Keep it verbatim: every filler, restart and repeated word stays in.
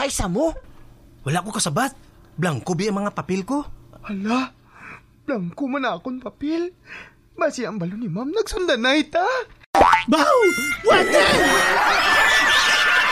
Sa mo? Wala ko kasabat. Blanco bi ang mga papel ko. Hala, blanco man akong papel. Basi ang balo ni ma'am nagsundan na ita. Baw! Water!